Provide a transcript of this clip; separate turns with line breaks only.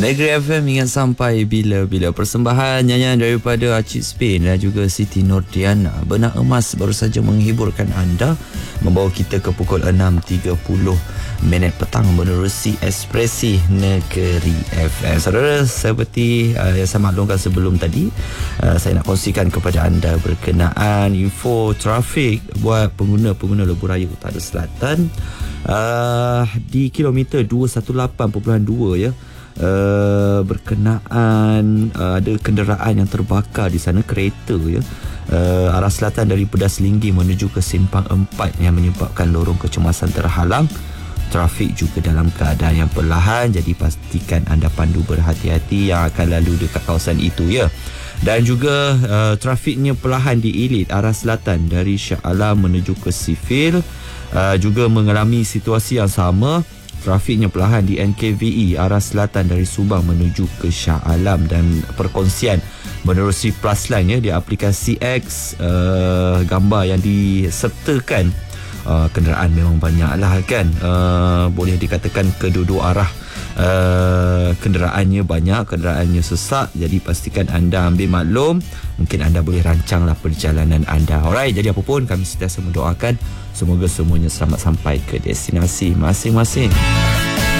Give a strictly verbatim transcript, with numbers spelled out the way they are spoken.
Negeri F M ingat sampai bila-bila. Persembahan nyanyian daripada Acik Spain dan juga Siti Nordiana. Benang Emas baru saja menghiburkan anda, membawa kita ke pukul enam tiga puluh minit petang menerusi Ekspresi Negeri F M. Saudara, seperti uh, yang saya maklumkan sebelum tadi, uh, saya nak kongsikan kepada anda berkenaan info trafik buat pengguna-pengguna lebuh raya Utara Selatan uh, di kilometer dua satu lapan perpuluhan dua ya. Uh, berkenaan uh, ada kenderaan yang terbakar di sana, kereta ya, uh, arah selatan dari Pedas Linggi menuju ke Simpang empat yang menyebabkan lorong kecemasan terhalang. Trafik juga dalam keadaan yang perlahan, jadi pastikan anda pandu berhati-hati yang akan lalu dekat kawasan itu ya. Dan juga uh, trafiknya perlahan di Ilit arah selatan dari Shah Alam menuju ke Sifil, uh, juga mengalami situasi yang sama. Trafiknya perlahan di N K V E arah selatan dari Subang menuju ke Shah Alam, dan perkongsian menerusi plus line ya di aplikasi X, uh, gambar yang disertakan uh, kenderaan memang banyak lah kan, uh, boleh dikatakan kedua-dua arah uh, kenderaannya banyak, kenderaannya sesak, jadi pastikan anda ambil maklum, mungkin anda boleh rancanglah perjalanan anda. Alright, jadi apa pun kami sentiasa mendoakan semoga semuanya selamat sampai ke destinasi masing-masing.